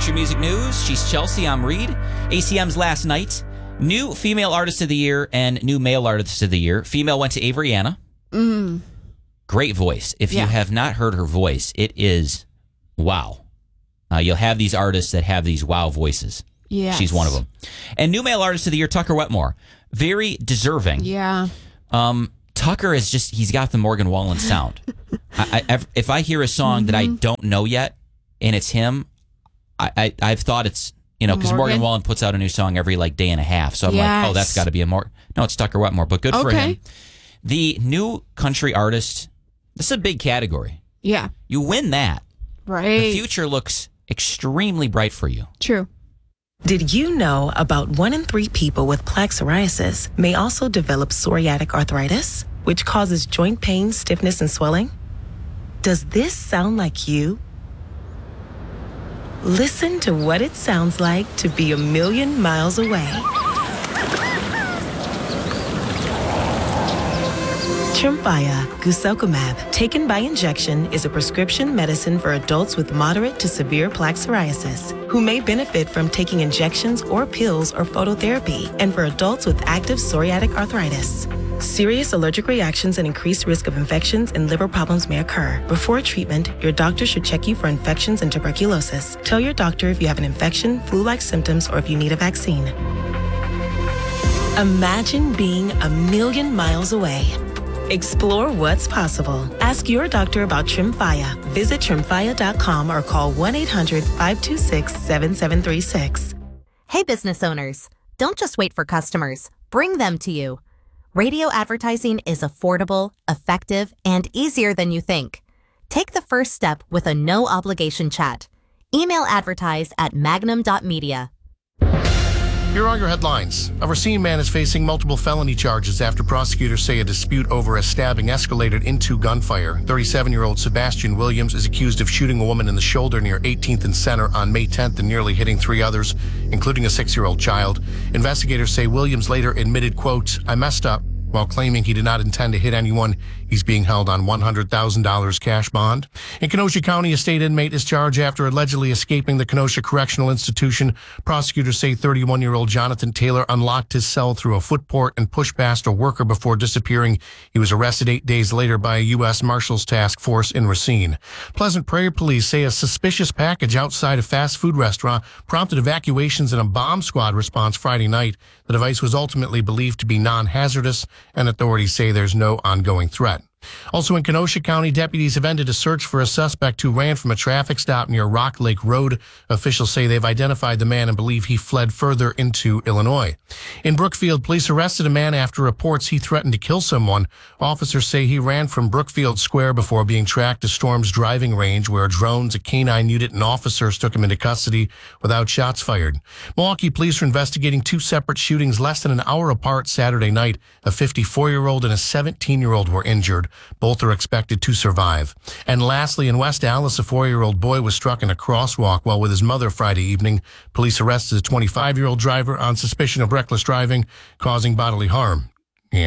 Country Music News. She's Chelsea. I'm Reed. ACM's last night. New Female Artist of the Year and New Male Artist of the Year. Female went to Avery Anna. Great voice. If you have not heard her voice, it is wow. You'll have these artists that have these wow voices. Yeah, she's one of them. And New Male Artist of the Year, Tucker Wetmore. Very deserving. Yeah. Tucker is just, he's got the Morgan Wallen sound. If I hear a song that I don't know yet and it's him, I've thought it's, because Morgan Wallen puts out a new song every day and a half. So I'm like, oh, that's got to be a Morgan. No, it's Tucker Wetmore, but good for him. The new country artist, this is a big category. Yeah. You win that. Right. The future looks extremely bright for you. True. Did you know about 1 in 3 people with plaque psoriasis may also develop psoriatic arthritis, which causes joint pain, stiffness, and swelling? Does this sound like you? Listen to what it sounds like to be a million miles away. Tremfya guselkumab, taken by injection, is a prescription medicine for adults with moderate to severe plaque psoriasis who may benefit from taking injections or pills or phototherapy, and for adults with active psoriatic arthritis. Serious allergic reactions and increased risk of infections and liver problems may occur. Before treatment, your doctor should check you for infections and tuberculosis. Tell your doctor if you have an infection, flu-like symptoms, or if you need a vaccine. Imagine being a million miles away. Explore what's possible. Ask your doctor about Tremfya. Visit Tremfya.com or call 1-800-526-7736. Hey, business owners, don't just wait for customers. Bring them to you. Radio advertising is affordable, effective, and easier than you think. Take the first step with a no-obligation chat. Email advertise at magnum.media. Here are your headlines. A Racine man is facing multiple felony charges after prosecutors say a dispute over a stabbing escalated into gunfire. 37-year-old Sebastian Williams is accused of shooting a woman in the shoulder near 18th and Center on May 10th and nearly hitting 3 others, including a 6-year-old child. Investigators say Williams later admitted, quote, "I messed up," while claiming he did not intend to hit anyone. He's being held on $100,000 cash bond. In Kenosha County, a state inmate is charged after allegedly escaping the Kenosha Correctional Institution. Prosecutors say 31-year-old Jonathan Taylor unlocked his cell through a foot port and pushed past a worker before disappearing. He was arrested 8 days later by a U.S. Marshals Task Force in Racine. Pleasant Prairie police say a suspicious package outside a fast food restaurant prompted evacuations and a bomb squad response Friday night. The device was ultimately believed to be non-hazardous, and authorities say there's no ongoing threat. Also in Kenosha County, deputies have ended a search for a suspect who ran from a traffic stop near Rock Lake Road. Officials say they've identified the man and believe he fled further into Illinois. In Brookfield, police arrested a man after reports he threatened to kill someone. Officers say he ran from Brookfield Square before being tracked to Storm's driving range, where drones, a canine unit, and officers took him into custody without shots fired. Milwaukee police are investigating 2 separate shootings less than an hour apart Saturday night. A 54-year-old and a 17-year-old were injured. Both are expected to survive. And lastly, in West Allis, a 4-year-old boy was struck in a crosswalk while with his mother Friday evening. Police arrested a 25-year-old driver on suspicion of reckless driving causing bodily harm.